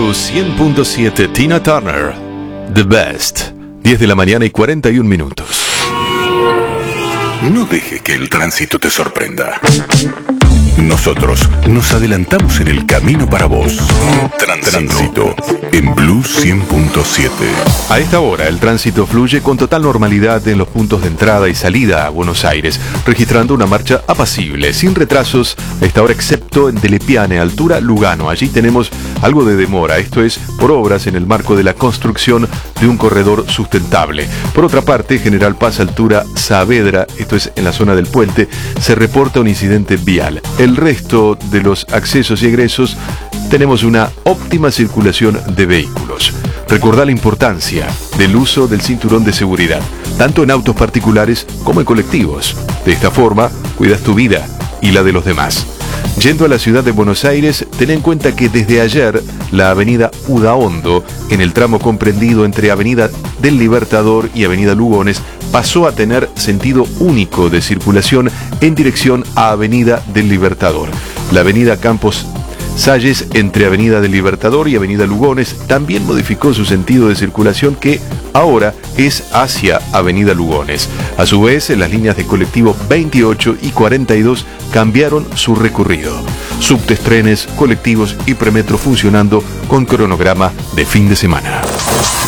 Blues 100.7 Tina Turner, The Best, 10 de la mañana y 41 minutos. No deje que el tránsito te sorprenda. Nosotros nos adelantamos en el camino para vos. Tránsito en Blues 100.7. A esta hora el tránsito fluye con total normalidad en los puntos de entrada y salida a Buenos Aires, registrando una marcha apacible, sin retrasos a esta hora, excepto en Telepiane, altura Lugano. Allí tenemos algo de demora, esto es por obras en el marco de la construcción de un corredor sustentable. Por otra parte, General Paz, altura Saavedra, esto es en la zona del puente, se reporta un incidente vial. El resto de los accesos y egresos tenemos una óptima circulación de vehículos. Recordá la importancia del uso del cinturón de seguridad, tanto en autos particulares como en colectivos. De esta forma, cuidas tu vida y la de los demás. Yendo a la ciudad de Buenos Aires, ten en cuenta que desde ayer la avenida Udaondo, en el tramo comprendido entre Avenida del Libertador y Avenida Lugones, pasó a tener sentido único de circulación en dirección a Avenida del Libertador. La avenida Campos Salles, entre Avenida del Libertador y Avenida Lugones, también modificó su sentido de circulación, que ahora es hacia Avenida Lugones. A su vez, las líneas de colectivo 28 y 42 cambiaron su recorrido. Subtes, trenes, colectivos y premetro funcionando con cronograma de fin de semana.